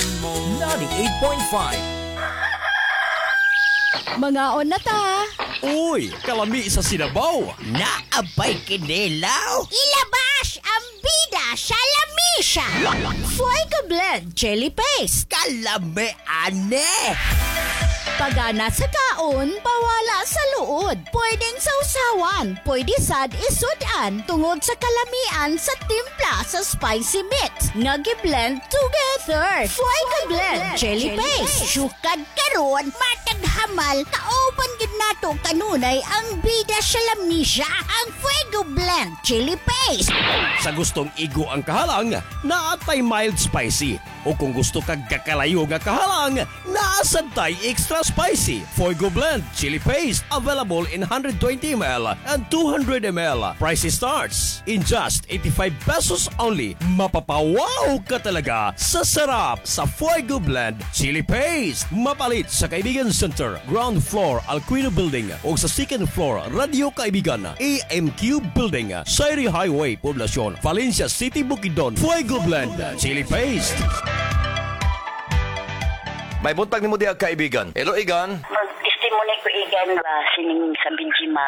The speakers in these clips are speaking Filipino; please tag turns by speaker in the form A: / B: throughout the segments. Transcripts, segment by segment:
A: 98.5.
B: Mga on na ta.
A: Uy, kalami sa Sinabaw.
C: Naabay kinilaw.
D: Ilabas ang bida sa lamisa. Fuego Blend Chili Paste.
C: Kalami ane.
B: Pagana sa kaon, pawala sa luod. Pwedeng sausawan, pwede sad isudan tungod sa kalamian sa timpla sa spicy mix. Nagi-blend together. Fuego Blend Chili Paste.
D: Sukad karon, matag hamal, kauban gid nato kanunay ang bida sa lamisa. Ang Fuego Blend Chili Paste.
A: Sa gustong igo ang kahalang, naatay mild spicy. O kung gusto kag kakalayo nga kahalang, naasantay extra spicy. Fuego Blend Chili Paste available in 120 ml and 200 ml. Price starts in just 85 pesos only. Mapapawaw ka talaga sa sarap sa Fuego Blend Chili Paste. Mapalit sa Kaibigan Center, ground floor Alquino Building o sa second floor Radio Kaibigan, AMQ Building, Sairi Highway, Poblacion, Valencia City, Bukidnon. Fuego Blend Chili Paste.
E: May buntag ni mo diya kaibigan. Hello, Igan.
F: Mag-testimony ko, Igan, ba, sining sa Benjimak.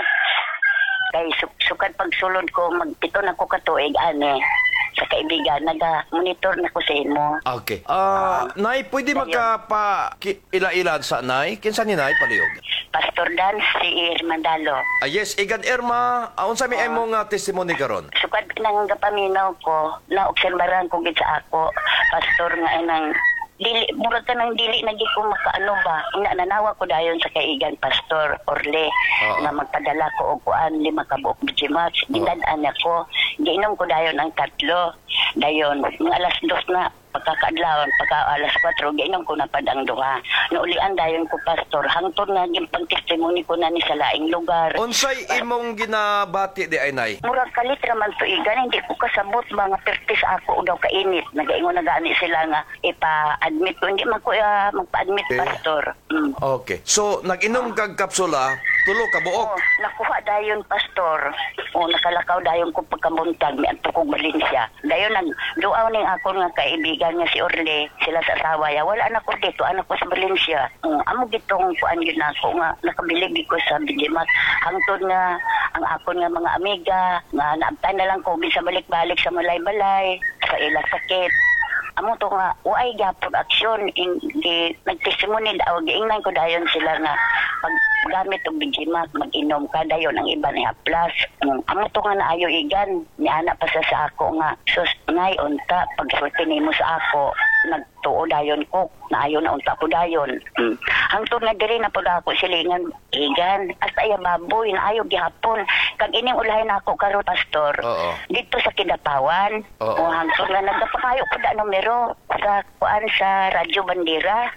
F: Kay sukad pagsulod ko, magpito na ko katuig, ane. Sa kaibigan, naga-monitor na ko sa imo.
E: Okay. Nay, pwede magkapa-ila-ilan sa Nay? Kinsa ni Nay, paliog?
F: Pastor Dan, si Irmandalo.
E: Yes, Igan Irma, aun sa mi imong testimony karon.
F: Sukad nang gapaminaw ko, na-obserbaran ko gid sa ako, pastor nga inang dili murag ka nang dili nagi ko makaano ba nanawa ko dayon sa kaigan Pastor Orle nga magpadala ko og kuan 5 ka buok bijimat dinadaan ako giinom ko dayon ang 3 dayon mga alas 2 na pagkakaadlawon pagka alas 4 giinom ko na padang duha naulian dayon ko Pastor hangtod nga gin pagtestimony ko na ni sa laing lugar.
E: Unsay imong ginabati di ay Nay?
F: Murag kalit raman to Igan hindi ko kasabot mga pertis ako daw kainit nagaingon na gani sila nga ipa-admit ko hindi man ko magpa-admit Pastor.
E: Okay. So nag-inom kag kapsula tulo ka buok.
F: Nakuha dayon Pastor. Nakalakaw dayon ko pagkamuntag mi adto kog Valencia. Dayon nagduaw ning ako nga kaibigan nga si Orle sila sa asawa ya wala na ko dito anak ko sa Valencia. Amo gitong kuan yun ako nga nakabilib ko sa Bijimat hangtod nga ang akon nga mga amiga nga naabtan na lang ko bisa balik-balik sa malay-balay sa ila sakit. Amo to nga uay gyapon aksyon hindi nagtestimony daw giingnan ko dayon sila nga pag gamit og bijimat mag-inom ka dayon ang iba ni haplas. Amo to nga naayo Igan ni ana pa sa ako nga sus ngay unta pagsulti nimo sa ako nagtuo dayon ko naayo na unta ko dayon. Hangtod nga diri na pud ako silingan Igan hasta iya baboy naayo gihapon kag ining ulahin ako karon Pastor dito sa Kidapawan. Hangtod nga nagapakayo ko da numero sa kuan sa Radyo Bandera.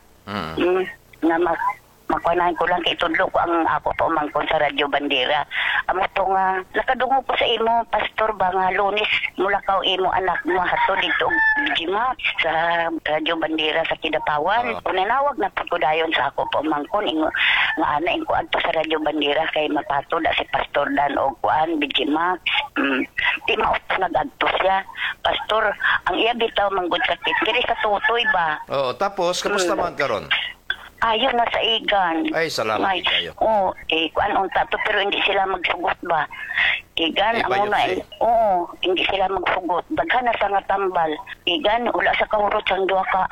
F: Na makuanahin ko lang kay tudlo ko ang ako pa umangkon sa Radyo Bandera. Amo to nga nakadungo ko sa imo Pastor ba nga Lunes mula ka imo anak mo hato dito Jima sa Radyo Bandera sa Kidapawan. Unanawag na pud ko dayon sa ako pa umangkon nga ana ko adto sa Radyo Bandera kay mapato da si Pastor Dan og kuan Bijima. Di mauto nag-adto siya. Pastor, ang iya bitaw manggod sakit diri sa tutoy ba.
E: Tapos kamusta man karon?
F: Ayun na sa Igan.
E: Ay, salamat kayo.
F: Kuan unta to pero hindi sila magsugot ba. Igan, amo na hindi sila magsugot. Daghan na sa nga tambal. Igan, wala sa kahurot sang duha ka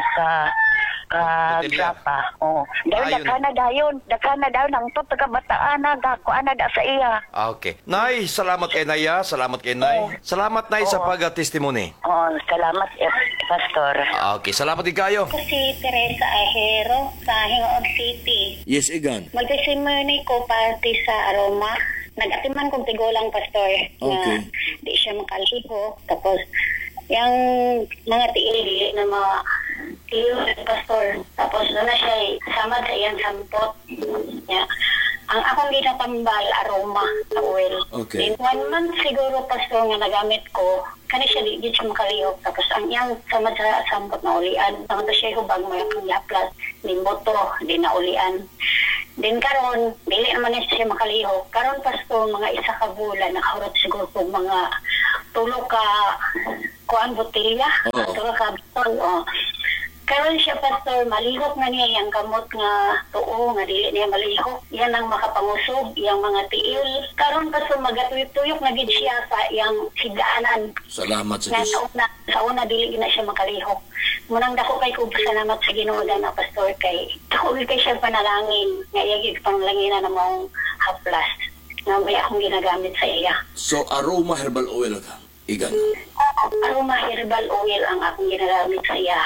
F: grapa. Daghan na dayon ang to taga bataan na gako ana da sa iya.
E: Okay. Nay, salamat kay Naya, salamat kay Nay. Salamat Nay sa pag-testimony.
F: Salamat Pastor.
E: Okay, salamat din kayo.
G: Si Teresa Ahero sa Hingoog City.
A: Yes, Igan.
G: Mag-testimony ko pati sa Aroma. Nag-atiman kong tigulang Pastor na di siya makaliho. Tapos, yung mga tiili na mga tiyo Pastor. Tapos, doon na siya sama sa iyang sampot. Ang akong ginatambal, Aroma, sa oil.
A: Okay.
G: In 1 month siguro, Pastor, nga nagamit ko, kani siya di siya makalihok. Tapos, ang iyang sama sa sampot na ulian. Tama siya hubag mo yung yaplas. Nimboto, di na ulian. Din karon dili naman siya makalihok. Karon Pastor, mga 1 ka bulan, nakahurot siguro po mga 3 ka kuan botelya. 3 ka botol, Karon siya, Pastor, malihok na niya yung kamot nga tuo, nga dili niya malihok. Yan ang makapangusog, yung mga tiil. Karon, Pastor, magatuyok-tuyok na gid siya sa yung sidaanan.
H: Salamat sa
G: Nga
H: Diyos.
G: sa una dili na siya makalihok. Munang dako kay ko salamat sa Ginoo na Pastor kay dako kay siya panalangin nga iyagig panglangina na mong haplas nga may akong ginagamit sa iya.
H: So, aroma herbal oil ka. Igan.
G: Aroma herbal oil ang akong ginagamit sa iya.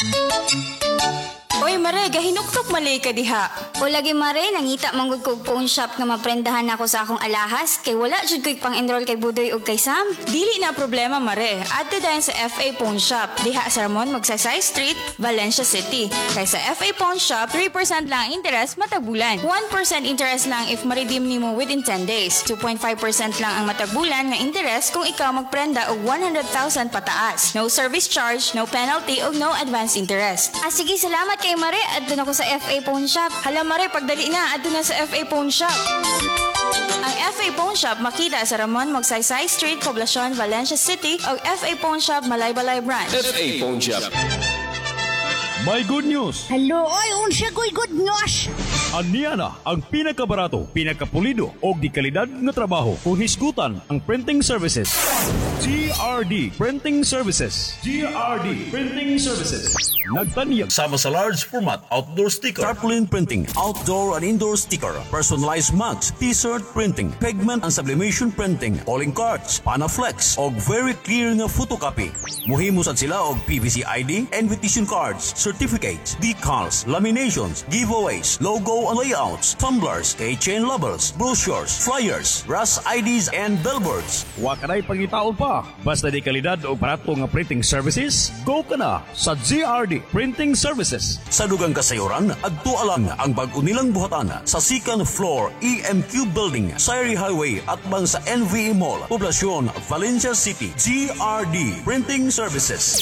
I: Oy, Mare, gahinuktok malay ka diha.
J: O lagi Mare, nangita manggod ko phone shop nga maprendahan ako sa akong alahas kay wala jud ko'y pang-enroll kay Budoy ug kay Sam.
I: Dili na problema, Mare. Adto dayon sa FA Pawn Shop. Diha sa Ramon Magsaysay Street, Valencia City. Kay sa FA Pawn Shop, 3% lang ang interest matag bulan. 1% interest lang if ma-redeem nimo within 10 days. 2.5% lang ang matag bulan nga interest kung ikaw magprenda og 100,000 pataas. No service charge, no penalty ug no advance interest.
J: Sige, salamat kay Mare. Adto na ko sa FA Pawn Shop.
I: Hala, Mare, pagdali na, adto na sa FA Pawn Shop. Ang FA Pawn Shop makita sa Ramon Magsaysay Street, Poblacion, Valencia City o FA Pawn Shop, Malaybalay Branch.
H: FA Pawn Shop.
A: May good news!
D: Hello, oy, unsa ko'y good news?
A: Aniya na ang pinakabarato, pinakapulido o di kalidad nga trabaho kung hisgutan ang printing services. GRD Printing Services. GRD Printing Services. Nagtanyag sama sa large format outdoor sticker, tarpaulin printing, outdoor and indoor sticker, personalized mugs, t-shirt printing, pigment and sublimation printing, calling cards, panaflex og very clear nga photocopy. Muhimo sad sila og PVC ID, invitation cards, certificates, decals, laminations, giveaways, logo and layouts, tumblers, keychain labels, brochures, flyers, brass IDs and billboards. Wa kanay pangitaon pa. Basta di kalidad o barato nga printing services, go ka na sa GRD Printing Services. Sa dugang kasayuran, adto alang ang bag-o nilang buhatan sa second floor EMQ Building, Sayri Highway at bang sa NVE Mall, Poblacion, Valencia City. GRD Printing Services.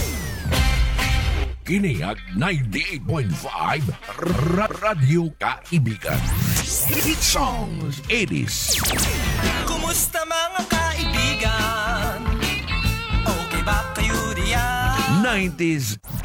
K: Kiniyak 98.5 Radio Kaibigan. Hit songs 80s.
L: Kumusta mga kaibigan? Okay ba kayo diyan?
K: 90s